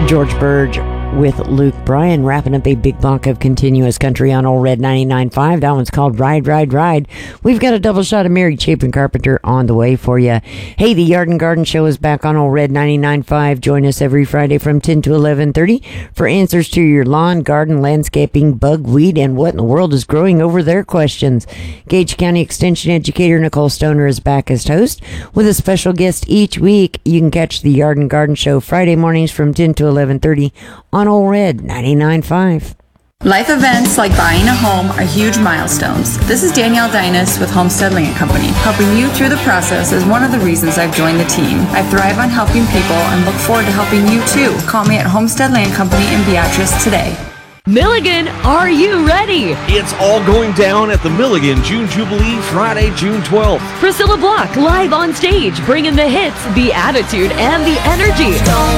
George Burge with Luke Bryan, wrapping up a big block of continuous country on Old Red 99.5. That one's called Ride, Ride, Ride. We've got a double shot of Mary Chapin Carpenter on the way for you. Hey, the Yard and Garden Show is back on Old Red 99.5. Join us every Friday from 10 to 11:30 for answers to your lawn, garden, landscaping, bug, weed, and what in the world is growing over there questions. Gage County Extension Educator Nicole Stoner is back as host with a special guest each week. You can catch the Yard and Garden Show Friday mornings from 10 to 11:30 on Old Red 99.5. Life events like buying a home are huge milestones. This is Danielle Dinas with Homestead Land Company. Helping you through the process is one of the reasons I've joined the team. I thrive on helping people and look forward to helping you too. Call me at Homestead Land Company in Beatrice today. Milligan, are you ready? It's all going down at the Milligan June Jubilee, Friday, June 12th. Priscilla Block live on stage, bringing the hits, the attitude, and the energy.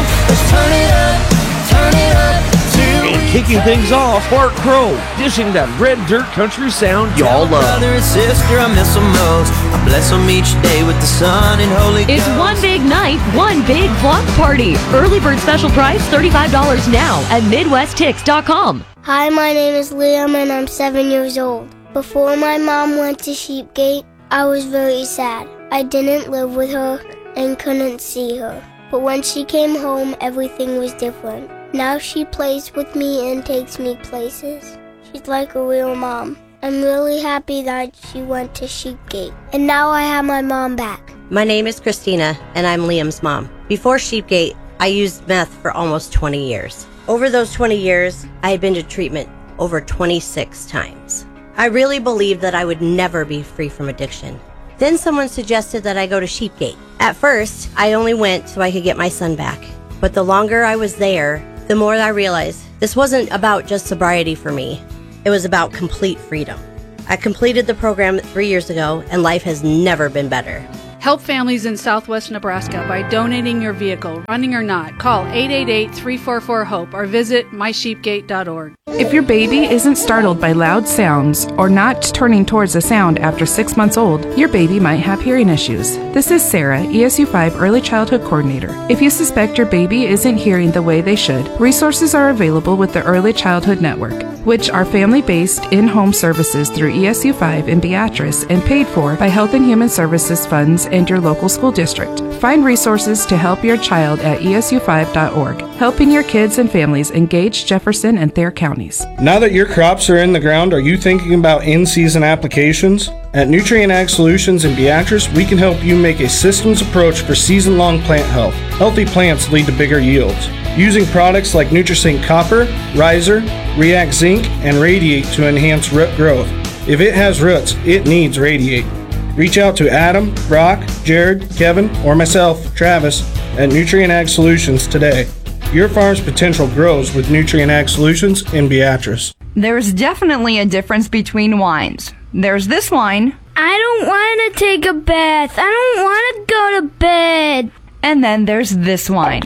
And kicking things off, Bart Crow, dishing that red dirt country sound y'all love. Brother and sister, I miss them most. I bless them each day with the sun and Holy Ghost. It's one big night, one big block party. Early bird special price, $35 now at MidwestTix.com. Hi, my name is Liam and I'm 7 years old. Before my mom went to Sheepgate, I was very sad. I didn't live with her and couldn't see her. But when she came home, everything was different. Now she plays with me and takes me places. She's like a real mom. I'm really happy that she went to Sheepgate. And now I have my mom back. My name is Christina, and I'm Liam's mom. Before Sheepgate, I used meth for almost 20 years. Over those 20 years, I had been to treatment over 26 times. I really believed that I would never be free from addiction. Then someone suggested that I go to Sheepgate. At first, I only went so I could get my son back. But the longer I was there, the more I realized this wasn't about just sobriety for me. It was about complete freedom. I completed the program 3 years ago, and life has never been better. Help families in southwest Nebraska by donating your vehicle, running or not. Call 888-344-HOPE or visit mysheepgate.org. If your baby isn't startled by loud sounds or not turning towards a sound after 6 months old, your baby might have hearing issues. This is Sarah, ESU5 Early Childhood Coordinator. If you suspect your baby isn't hearing the way they should, resources are available with the Early Childhood Network, which are family-based in-home services through ESU5 in Beatrice and paid for by Health and Human Services funds and your local school district. Find resources to help your child at esu5.org, helping your kids and families engage Jefferson and Thayer counties. Now that your crops are in the ground, are you thinking about in-season applications? At Nutrient Ag Solutions in Beatrice, we can help you make a systems approach for season-long plant health. Healthy plants lead to bigger yields. Using products like NutriSync Copper, Riser, React Zinc, and Radiate to enhance root growth. If it has roots, it needs Radiate. Reach out to Adam, Brock, Jared, Kevin, or myself, Travis, at Nutrient Ag Solutions today. Your farm's potential grows with Nutrient Ag Solutions in Beatrice. There's definitely a difference between wines. There's this wine. I don't want to take a bath. I don't want to go to bed. And then there's this wine.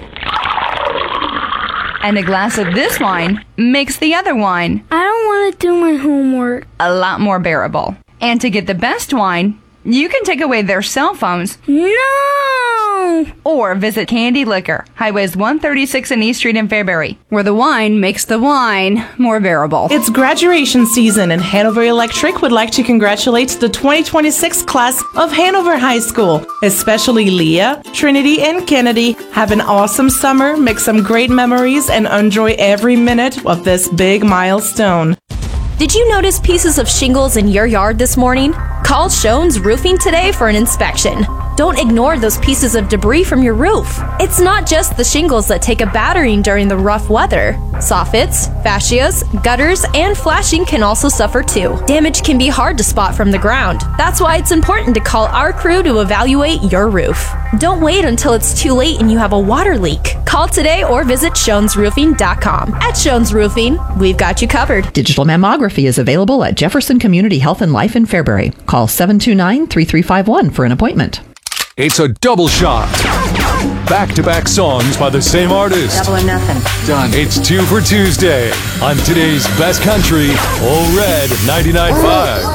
And a glass of this wine makes the other wine I don't want to do my homework. a lot more bearable. And to get the best wine, you can take away their cell phones. No! Or visit Candy Liquor, Highways 136 and East Street in Fairbury, Where the wine makes the wine more bearable. It's graduation season, and Hanover Electric would like to congratulate the 2026 class of Hanover High School, especially Leah, Trinity, and Kennedy. Have an awesome summer, make some great memories, and enjoy every minute of this big milestone. Did you notice pieces of shingles in your yard this morning? Call Shones Roofing today for an inspection. Don't ignore those pieces of debris from your roof. It's not just the shingles that take a battering during the rough weather. Soffits, fascias, gutters, and flashing can also suffer too. Damage can be hard to spot from the ground. That's why it's important to call our crew to evaluate your roof. Don't wait until it's too late and you have a water leak. Call today or visit ShonesRoofing.com. At Shones Roofing, we've got you covered. Digital mammography is available at Jefferson Community Health and Life in Fairbury. Call 729-3351 for an appointment. It's a double shot. Back-to-back songs by the same artist. Double or nothing. Done. It's 2 for Tuesday on today's best country, Old Red 99.5.